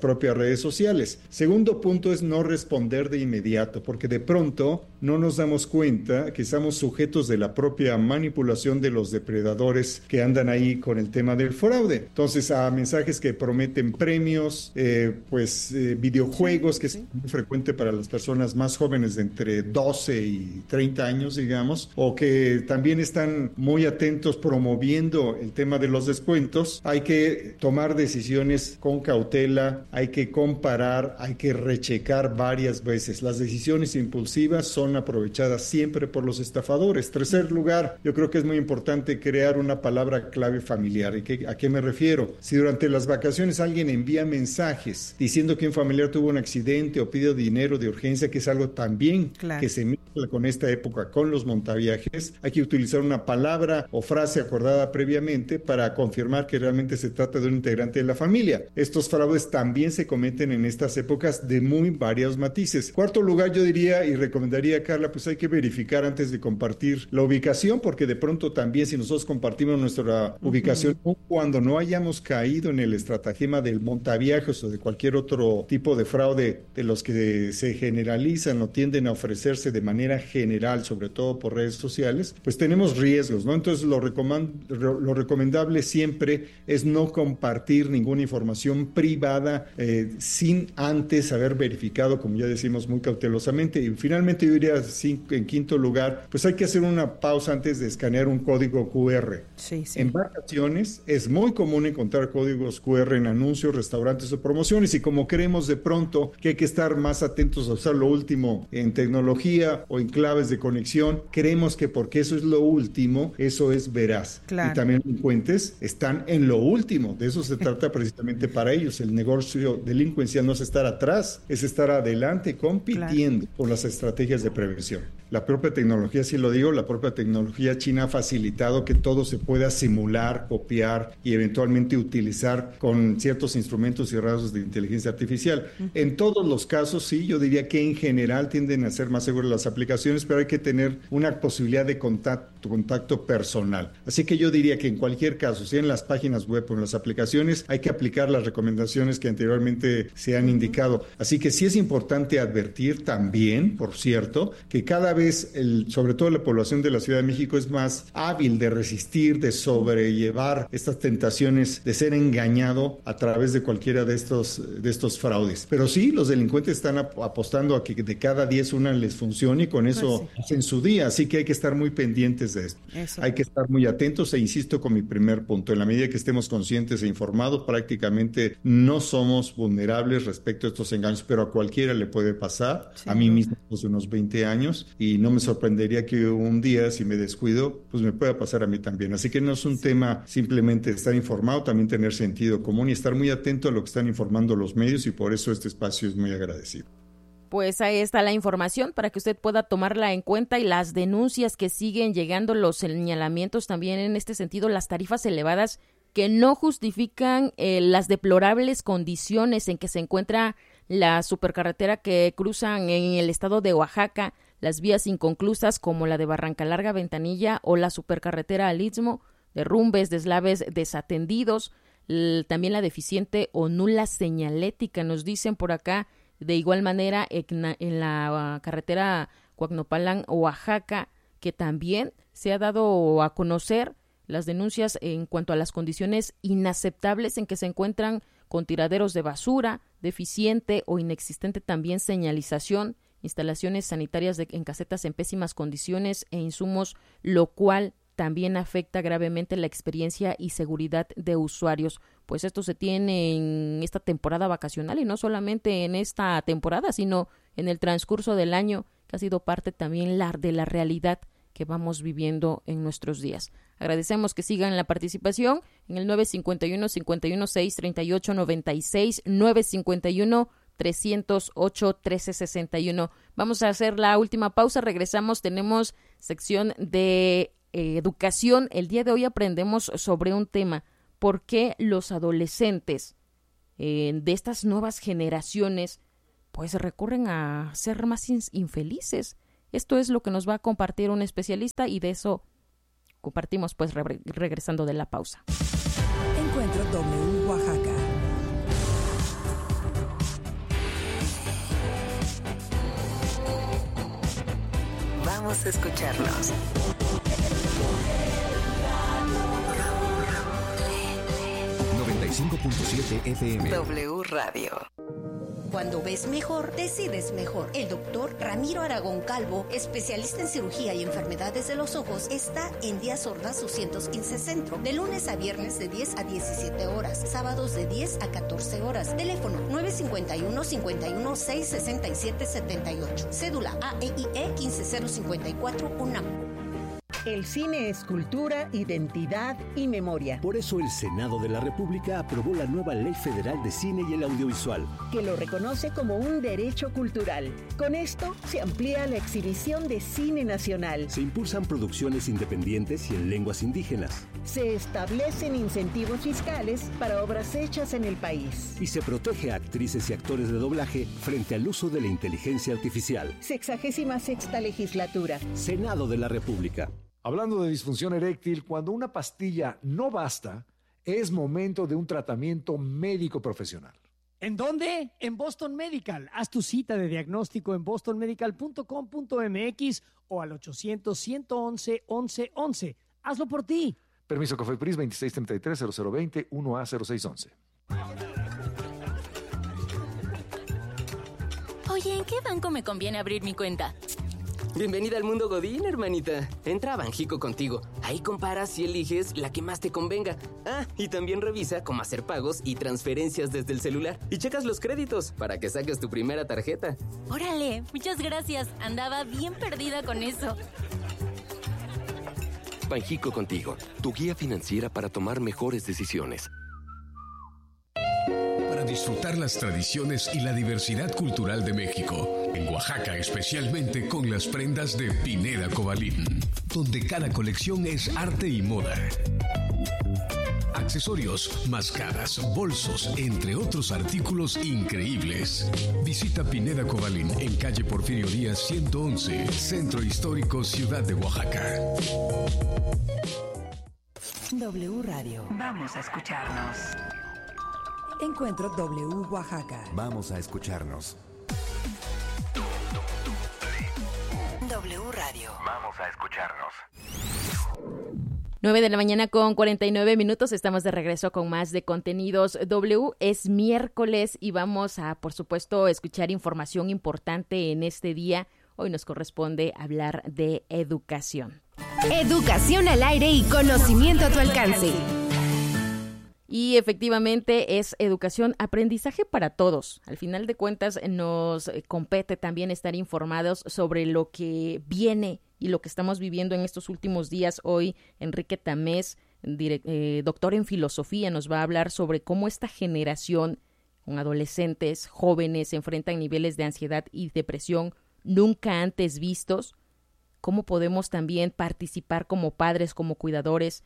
propias redes sociales. Segundo punto es no responder de inmediato, porque de pronto no nos damos cuenta que estamos sujetos de la propia manipulación de los depredadores que andan ahí con el tema del fraude. Entonces, a mensajes que prometen premios, eh, pues eh, videojuegos, sí, que sí. es muy frecuente para las personas más jóvenes de entre doce y treinta años, digamos, o que también están muy atentos promoviendo el tema de los descuentos. Hay que tomar decisiones con cautela, hay que comparar, hay que rechecar varias veces. Las decisiones impulsivas son aprovechadas siempre por los estafadores. Tercer lugar, yo creo que es muy importante crear una palabra clave familiar. ¿Y qué, a qué me refiero? Si durante las vacaciones alguien envía mensajes diciendo que un familiar tuvo un accidente o pide dinero de urgencia, que es algo también claro. que se mezcla con esta época, con los montaviajes, hay que utilizar una palabra o frase acordada previamente para confirmar que realmente se trata de un integrante de la familia. Estos fraudes también se cometen en estas épocas de muy varios matices. Cuarto lugar, yo diría y recomendaría, Carla, pues hay que verificar antes de compartir la ubicación, porque de pronto también si nosotros compartimos nuestra uh-huh. ubicación, cuando no hayamos caído en el estratagema del montaviajes o de cualquier otro tipo de fraude de los que se generalizan o tienden a ofrecerse de manera general, sobre todo por redes sociales, pues tenemos riesgos, ¿no? Entonces lo, recomend- lo recomendable siempre es no compartir ninguna información privada eh, sin antes haber verificado, como ya decimos, muy cautelosamente. Y finalmente yo diría, en quinto lugar, pues hay que hacer una pausa antes de escanear un código cu erre. Sí, sí. En vacaciones es muy común encontrar códigos cu erre en anuncios, restaurantes o promociones, y como creemos de pronto que hay que estar más atentos a usar lo último en tecnología o en claves de conexión, creemos que porque eso es lo último, eso es veraz. Claro. Y también delincuentes están en lo último, de eso se trata precisamente para ellos. El negocio delincuencial no es estar atrás, es estar adelante compitiendo claro. con las estrategias de prevención. La propia tecnología, si lo digo, la propia tecnología china ha facilitado que todo se pueda simular, copiar y eventualmente utilizar con ciertos instrumentos y rasgos de inteligencia artificial. Uh-huh. En todos los casos, sí, yo diría que en general tienden a ser más seguras las aplicaciones, pero hay que tener una posibilidad de contacto, contacto personal. Así que yo diría que en cualquier caso, sea en las páginas web o en las aplicaciones, hay que aplicar las recomendaciones que anteriormente se han indicado. Así que sí es importante advertir también, por cierto, que cada vez El, sobre todo la población de la Ciudad de México es más hábil de resistir, de sobrellevar estas tentaciones de ser engañado a través de cualquiera de estos, de estos fraudes. Pero sí, los delincuentes están ap- apostando a que de cada diez una les funcione y con eso pues sí. en su día, así que hay que estar muy pendientes de esto. Eso. Hay que estar muy atentos e insisto con mi primer punto, en la medida que estemos conscientes e informados, prácticamente no somos vulnerables respecto a estos engaños, pero a cualquiera le puede pasar, sí, a mí no. mismo hace unos veinte años, y no me sorprendería que un día, si me descuido, pues me pueda pasar a mí también. Así que no es un tema simplemente estar informado, también tener sentido común y estar muy atento a lo que están informando los medios, y por eso este espacio es muy agradecido. Pues ahí está la información para que usted pueda tomarla en cuenta, y las denuncias que siguen llegando, los señalamientos también en este sentido, las tarifas elevadas que no justifican eh, las deplorables condiciones en que se encuentra la supercarretera que cruzan en el estado de Oaxaca, las vías inconclusas como la de Barranca Larga, Ventanilla o la supercarretera al Istmo, derrumbes, deslaves desatendidos, l- también la deficiente o nula señalética, nos dicen por acá. De igual manera, en, en la carretera Coacnopalan, Oaxaca, que también se ha dado a conocer las denuncias en cuanto a las condiciones inaceptables en que se encuentran, con tiraderos de basura, deficiente o inexistente también señalización, instalaciones sanitarias de, en casetas en pésimas condiciones e insumos, lo cual también afecta gravemente la experiencia y seguridad de usuarios. Pues esto se tiene en esta temporada vacacional, y no solamente en esta temporada, sino en el transcurso del año, que ha sido parte también la, de la realidad que vamos viviendo en nuestros días. Agradecemos que sigan la participación en el nueve cinco uno, cinco uno seis, tres ocho nueve seis, nueve cinco uno, tres cero ocho, uno tres seis uno. Vamos a hacer la última pausa, regresamos, tenemos sección de eh, educación. El día de hoy aprendemos sobre un tema: ¿por qué los adolescentes eh, de estas nuevas generaciones pues recurren a ser más in- infelices? Esto es lo que nos va a compartir un especialista, y de eso compartimos pues re- regresando de la pausa. Encuentro W Oaxaca. Vamos a escucharnos. noventa y cinco punto siete F M. W Radio. Cuando ves mejor, decides mejor. El doctor Ramiro Aragón Calvo, especialista en cirugía y enfermedades de los ojos, está en Díaz Ordaz doscientos quince Centro, de lunes a viernes de diez a diecisiete horas, sábados de diez a catorce horas. Teléfono nueve cinco uno, cinco uno seis, seis siete siete ocho. Cédula A E I E uno cinco cero cinco cuatro UNAM. El cine es cultura, identidad y memoria. Por eso el Senado de la República aprobó la nueva Ley Federal de Cine y el Audiovisual, que lo reconoce como un derecho cultural. Con esto se amplía la exhibición de cine nacional. Se impulsan producciones independientes y en lenguas indígenas. Se establecen incentivos fiscales para obras hechas en el país. Y se protege a actrices y actores de doblaje frente al uso de la inteligencia artificial. Sexagésima sexta legislatura. Senado de la República. Hablando de disfunción eréctil, cuando una pastilla no basta, es momento de un tratamiento médico profesional. ¿En dónde? En Boston Medical. Haz tu cita de diagnóstico en boston medical punto com punto m x o al ochocientos, ciento once, once once. Hazlo por ti. Permiso COFEPRIS veintiséis treinta y tres, cero cero veinte, uno A cero seis once. Oye, ¿en qué banco me conviene abrir mi cuenta? Bienvenida al mundo Godín, hermanita. Entra a Banjico contigo. Ahí comparas y eliges la que más te convenga. Ah, y también revisa cómo hacer pagos y transferencias desde el celular. Y checas los créditos para que saques tu primera tarjeta. Órale, muchas gracias. Andaba bien perdida con eso. Banjico contigo, tu guía financiera para tomar mejores decisiones. Para disfrutar las tradiciones y la diversidad cultural de México, en Oaxaca especialmente con las prendas de Pineda Cobalín, donde cada colección es arte y moda. Accesorios, máscaras, bolsos, entre otros artículos increíbles. Visita Pineda Cobalín en calle Porfirio Díaz ciento once, Centro Histórico, Ciudad de Oaxaca. W Radio. Vamos a escucharnos. Encuentro W Oaxaca. Vamos a escucharnos. W Radio. Vamos a escucharnos. nueve de la mañana con cuarenta y nueve minutos. Estamos de regreso con más de contenidos W. Es miércoles y vamos a, por supuesto, escuchar información importante en este día. Hoy nos corresponde hablar de educación. Educación al aire y conocimiento a tu alcance. Y efectivamente es educación, aprendizaje para todos. Al final de cuentas nos compete también estar informados sobre lo que viene y lo que estamos viviendo en estos últimos días. Hoy Enrique Tamés, direct, eh, doctor en filosofía, nos va a hablar sobre cómo esta generación con adolescentes, jóvenes, enfrentan niveles de ansiedad y depresión nunca antes vistos. Cómo podemos también participar como padres, como cuidadores,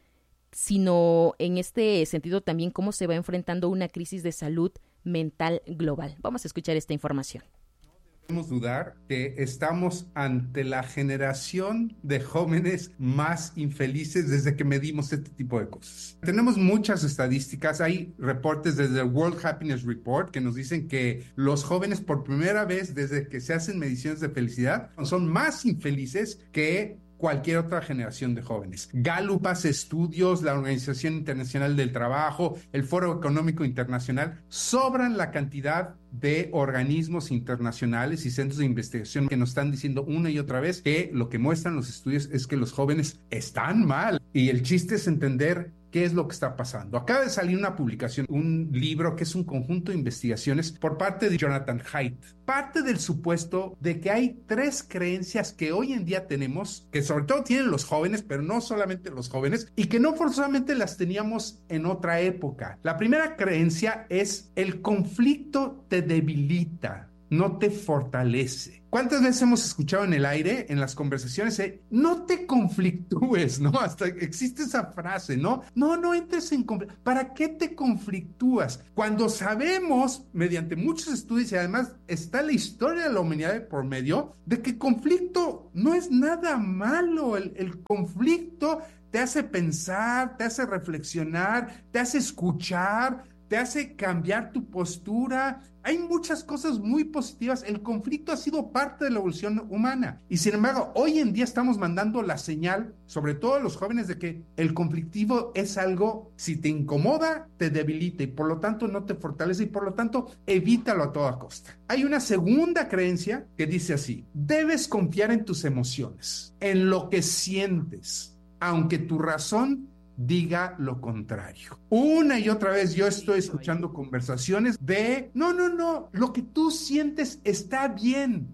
sino en este sentido también cómo se va enfrentando una crisis de salud mental global. Vamos a escuchar esta información. No debemos dudar que estamos ante la generación de jóvenes más infelices desde que medimos este tipo de cosas. Tenemos muchas estadísticas, hay reportes desde el World Happiness Report que nos dicen que los jóvenes por primera vez desde que se hacen mediciones de felicidad son más infelices que cualquier otra generación de jóvenes. Gallup hace estudios, la Organización Internacional del Trabajo, el Foro Económico Internacional, sobran la cantidad de organismos internacionales y centros de investigación que nos están diciendo una y otra vez que lo que muestran los estudios es que los jóvenes están mal. Y el chiste es entender qué es lo que está pasando. Acaba de salir una publicación, un libro que es un conjunto de investigaciones por parte de Jonathan Haidt. Parte del supuesto de que hay tres creencias que hoy en día tenemos, que sobre todo tienen los jóvenes, pero no solamente los jóvenes, y que no forzosamente las teníamos en otra época. La primera creencia es: el conflicto te debilita, no te fortalece. ¿Cuántas veces hemos escuchado en el aire, en las conversaciones, eh, no te conflictúes, ¿no? Hasta existe esa frase, ¿no? No, no entres en conflicto. ¿Para qué te conflictúas? Cuando sabemos, mediante muchos estudios, y además está la historia de la humanidad de por medio, de que conflicto no es nada malo. El, el conflicto te hace pensar, te hace reflexionar, te hace escuchar, te hace cambiar tu postura. Hay muchas cosas muy positivas. El conflicto ha sido parte de la evolución humana. Y sin embargo, hoy en día estamos mandando la señal, sobre todo a los jóvenes, de que el conflictivo es algo, si te incomoda, te debilita y por lo tanto no te fortalece y por lo tanto evítalo a toda costa. Hay una segunda creencia que dice así: debes confiar en tus emociones, en lo que sientes, aunque tu razón diga lo contrario. Una y otra vez yo estoy escuchando conversaciones de no, no, no, lo que tú sientes está bien.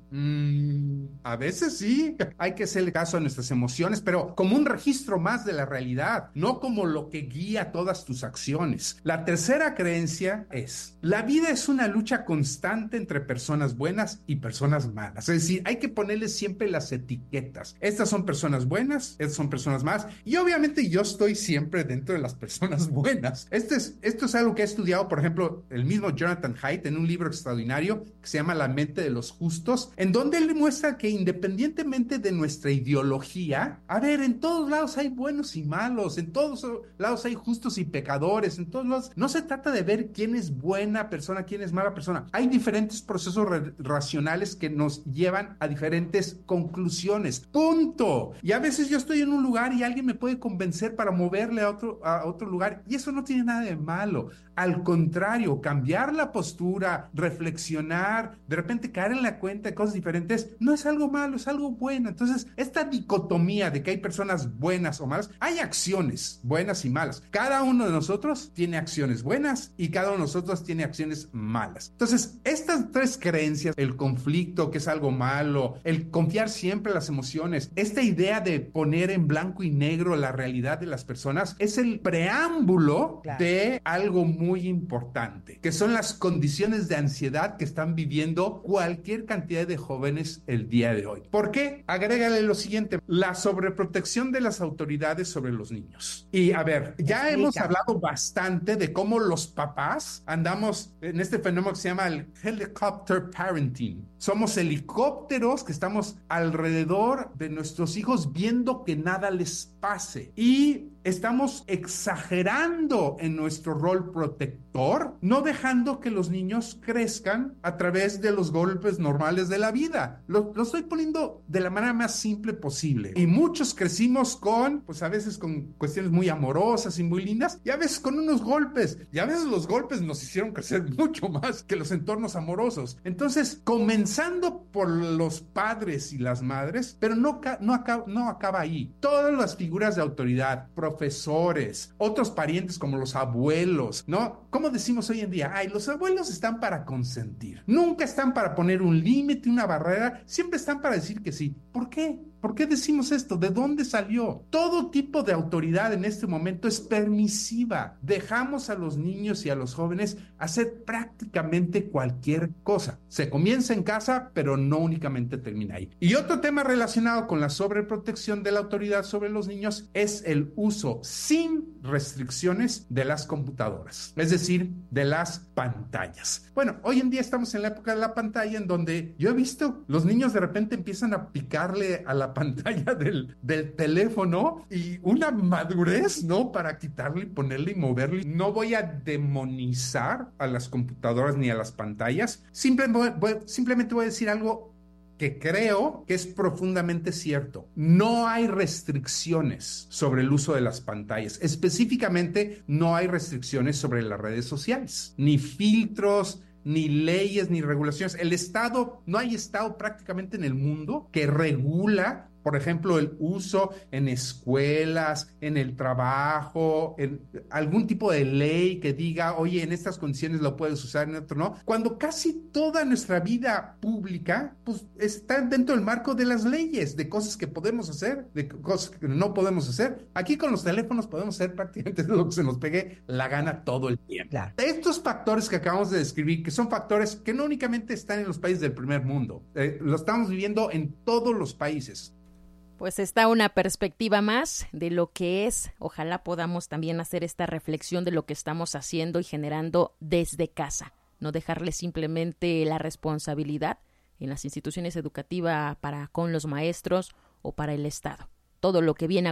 Mm, a veces sí, hay que hacerle caso a nuestras emociones, pero como un registro más de la realidad, no como lo que guía todas tus acciones. La tercera creencia es: la vida es una lucha constante entre personas buenas y personas malas. Es decir, hay que ponerle siempre las etiquetas. Estas son personas buenas, estas son personas malas, y obviamente yo estoy siempre siempre dentro de las personas buenas. Este es, esto es algo que ha estudiado, por ejemplo, el mismo Jonathan Haidt en un libro extraordinario que se llama La mente de los justos, en donde él muestra que independientemente de nuestra ideología, a ver, en todos lados hay buenos y malos, en todos lados hay justos y pecadores, en todos lados. No se trata de ver quién es buena persona, quién es mala persona. Hay diferentes procesos re- racionales que nos llevan a diferentes conclusiones. Punto. Y a veces yo estoy en un lugar y alguien me puede convencer para mover a otro, a otro lugar, y eso no tiene nada de malo. Al contrario, cambiar la postura, reflexionar, de repente caer en la cuenta de cosas diferentes, no es algo malo, es algo bueno. Entonces, esta dicotomía de que hay personas buenas o malas, hay acciones buenas y malas. Cada uno de nosotros tiene acciones buenas y cada uno de nosotros tiene acciones malas. Entonces, estas tres creencias, el conflicto, que es algo malo, el confiar siempre en las emociones, esta idea de poner en blanco y negro la realidad de las personas, es el preámbulo claro. de algo muy importante, que son las condiciones de ansiedad que están viviendo cualquier cantidad de jóvenes el día de hoy. ¿Por qué? Agrégale lo siguiente: la sobreprotección de las autoridades sobre los niños. Y a ver, ya Explica. hemos hablado bastante de cómo los papás andamos en este fenómeno que se llama el helicopter parenting. Somos helicópteros que estamos alrededor de nuestros hijos viendo que nada les pase. Y estamos exagerando en nuestro rol protector, no dejando que los niños crezcan a través de los golpes normales de la vida. Lo, lo estoy poniendo de la manera más simple posible. Y muchos crecimos con, pues a veces con cuestiones muy amorosas y muy lindas, y a veces con unos golpes. Y a veces los golpes nos hicieron crecer mucho más que los entornos amorosos. Entonces, comenzando por los padres y las madres, pero no, no, acaba, no acaba ahí. Todas las figuras de autoridad, profesores, otros parientes como los abuelos, ¿no? ¿Cómo decimos hoy en día? Ay, los abuelos están para consentir. Nunca están para poner un límite, una barrera. Siempre están para decir que sí. ¿Por qué? ¿Por qué decimos esto? ¿De dónde salió? Todo tipo de autoridad en este momento es permisiva. Dejamos a los niños y a los jóvenes hacer prácticamente cualquier cosa. Se comienza en casa, pero no únicamente termina ahí. Y otro tema relacionado con la sobreprotección de la autoridad sobre los niños es el uso sin restricciones de las computadoras, es decir, de las pantallas. Bueno, hoy en día estamos en la época de la pantalla, en donde yo he visto los niños de repente empiezan a picarle a la pantalla del, del teléfono, y una madurez, ¿no? Para quitarle y ponerle y moverle. No voy a demonizar a las computadoras ni a las pantallas. Simplemente voy, simplemente voy a decir algo que creo que es profundamente cierto. No hay restricciones sobre el uso de las pantallas. Específicamente, no hay restricciones sobre las redes sociales, ni filtros, ni leyes, ni regulaciones. El Estado, no hay Estado prácticamente en el mundo que regula, por ejemplo, el uso en escuelas, en el trabajo, en algún tipo de ley que diga, oye, en estas condiciones lo puedes usar, en otro no. Cuando casi toda nuestra vida pública, pues, está dentro del marco de las leyes, de cosas que podemos hacer, de cosas que no podemos hacer. Aquí con los teléfonos podemos hacer prácticamente lo que se nos pegue la gana todo el tiempo. Claro. Estos factores que acabamos de describir, que son factores que no únicamente están en los países del primer mundo, eh, lo estamos viviendo en todos los países. Pues está una perspectiva más de lo que es. Ojalá podamos también hacer esta reflexión de lo que estamos haciendo y generando desde casa. No dejarle simplemente la responsabilidad en las instituciones educativas para con los maestros o para el Estado. Todo lo que viene a